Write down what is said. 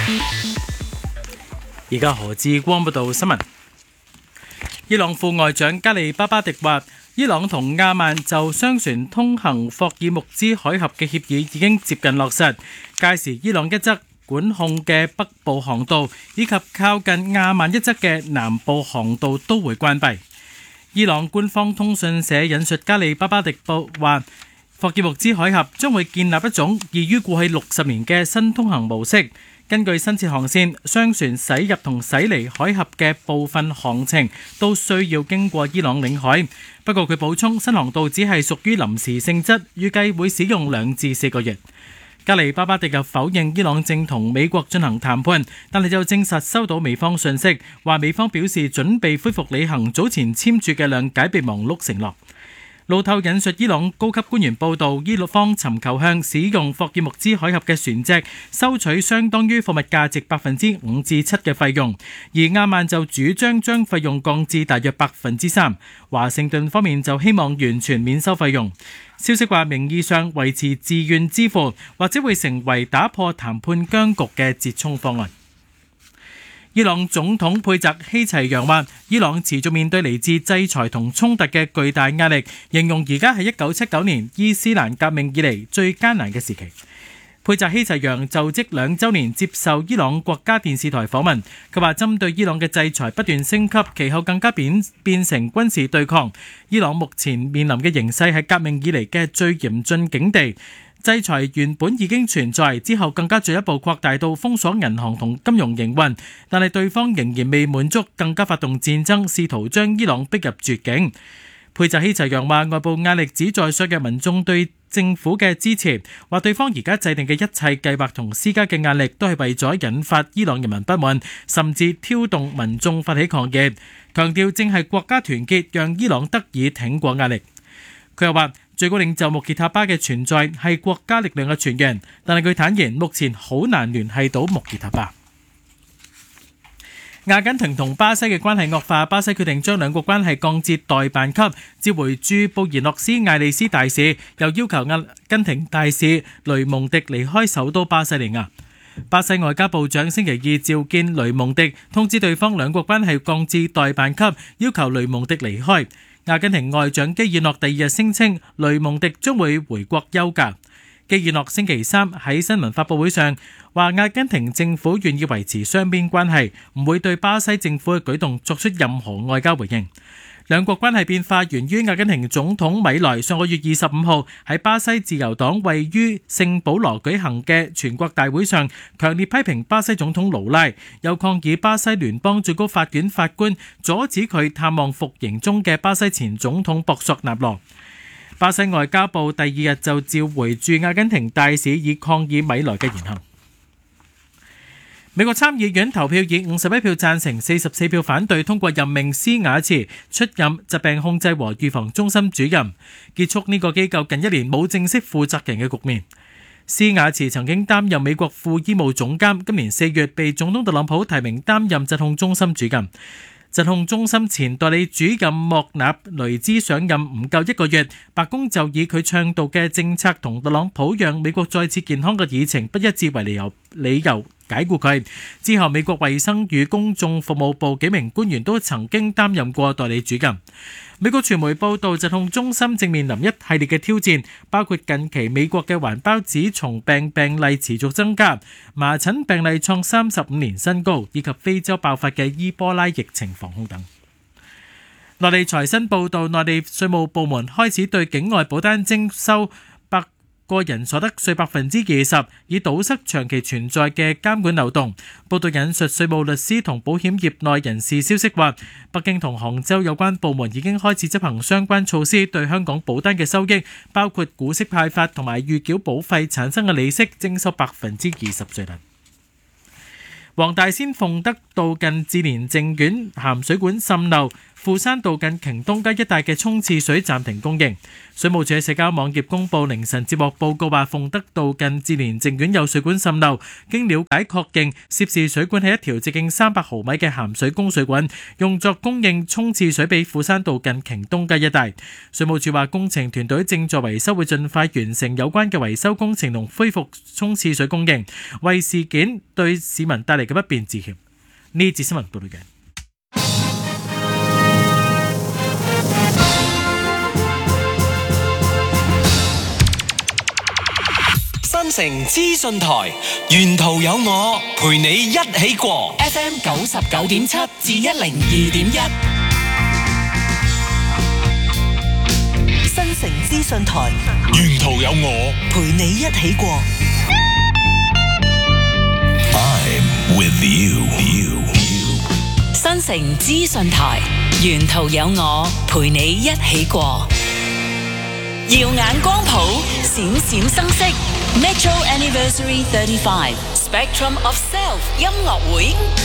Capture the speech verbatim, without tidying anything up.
而家何志光報道新聞。伊朗副外長加里巴巴迪話，伊朗同亞曼就雙船通行霍爾木茲海峽嘅協議已經接近落實，屆時伊朗一側管控嘅北部航道以及靠近亞曼一側嘅南部航道都會關閉。伊朗官方通訊社引述加里巴巴迪報話，霍爾木茲海峽將會建立一種異於過去六十年嘅新通行模式。根據新設航線，商船駛入同駛離海峽嘅部分航程都需要經過伊朗領海。不過佢補充，新航道只係屬於臨時性質，預計會使用兩至四個月。加里巴巴迪又否認伊朗正同美國進行談判，但係就證實收到美方訊息，話美方表示準備恢復履行早前簽署嘅諒解備忘錄承諾。路透引述伊朗高級官員報道，伊方尋求向使用霍爾木茲海峽嘅船隻收取相當於貨物價值百分之五至七嘅費用，而亞曼就主張將費用降至大約百分之三。華盛頓方面就希望完全免收費用。消息話，名義上維持自願支付，或者會成為打破談判僵局嘅折衷方案。伊朗總統佩澤希齊揚話，伊朗持續面對嚟自制裁同衝突嘅巨大壓力，形容而家係一九七九年伊斯蘭革命以嚟最艱難嘅時期。佩澤希齊揚就職兩週年接受伊朗國家電視台訪問，佢話針對伊朗嘅制裁不斷升級，其後更加變變成軍事對抗。伊朗目前面臨嘅形勢係革命以嚟嘅最嚴峻境地。制裁原本已經存在，之後更加進一步擴大到封鎖銀行同金融營運，但係對方仍然未滿足，更加發動戰爭，試圖將伊朗逼入絕境。佩澤希齊揚話，外部壓力旨在削弱民眾對政府嘅支持，話對方而家制定嘅一切計劃同施加嘅壓力都係為咗引發伊朗人民不滿，甚至挑動民眾發起抗議，強調正係國家團結讓伊朗得以挺過壓力。佢又話，最高領袖穆傑塔巴嘅存在係國家力量嘅泉源，但係佢坦言目前好難聯繫到穆傑塔巴。阿根廷同巴西嘅關係惡化，巴西決定將兩國關係降至代辦級，召回駐布宜諾斯艾利斯大使，又要求阿根廷大使雷蒙迪離開首都巴西利亞。巴西外交部長星期二召見雷蒙迪，通知對方兩國關係降至代辦級，要求雷蒙迪離開。阿根廷外長基爾諾第二日聲稱，雷蒙迪將會回國休假。基爾諾星期三喺新聞發佈會上話，阿根廷政府願意維持雙邊關係，唔會對巴西政府嘅舉動作出任何外交回應。兩國關係變化源於阿根廷總統米萊上個月二十五號喺巴西自由黨位於聖保羅舉行嘅全國大會上，強烈批評巴西總統盧拉，又抗議巴西聯邦最高法院法官阻止佢探望服刑中嘅巴西前總統博索納羅。巴西外交部第二日就召回駐阿根廷大使，以抗議米萊嘅言行。美國參議院投票以五十一票贊成、四十四票反對通過任命施雅茨出任疾病控制和預防中心主任，結束呢個機構近一年冇正式負責人嘅局面。施雅茨曾經擔任美國副醫務總監，今年四月被總統特朗普提名擔任疾控中心主任。疾控中心前代理主任莫納雷茲上任唔夠一個月，白宮就以佢倡導嘅政策同特朗普讓美國再次健康嘅議程不一致為理由理由解僱佢。之後，美國衛生與公眾服務部幾名官員都曾經擔任過代理主任。美國傳媒報道，疾控中心正面臨一系列嘅挑戰，包括近期美國嘅環孢子蟲病病例持續增加，麻疹病例創三十五年新高，以及非洲爆發嘅伊波拉疫情防控等。內地財新報道，內地稅務部門開始對境外保單徵收百個人所得稅百分之二十，以堵塞長期存在嘅監管漏洞。報道引述稅務律師同保險業內人士消息話，北京同杭州有關部門已經開始執行相關措施，對香港保單嘅收益，包括股息派發同埋預繳保費產生嘅利息，徵收百分之二十稅率。黃大仙鳳德道近志蓮淨苑鹹水管滲漏， 富山道近瓊東街一帶嘅沖廁水暫停供應。水務署喺社交網頁公佈凌晨接獲報告話，鳳德道近志蓮淨苑有水管滲漏，經了解確認涉事水管係一條直徑三百毫米嘅鹹水供水管，用作供應沖廁水俾富山道近瓊東街一帶。水務署話工程團隊正在維修，會盡快完成有關嘅維修工程同恢復沖廁水供應，為事件對市民帶嚟嘅不便致歉。呢節新聞報道嘅。 新城資訊台，沿途有我陪你一起過 F M 九十九點七至一零二點一。新城資訊台， 沿途有我陪你一起過。 I'm with you. 新城資訊台，沿途有我陪你一起過。耀眼光譜，閃閃生色。Metro Anniversary thirty-five Spectrum of Self 音樂會。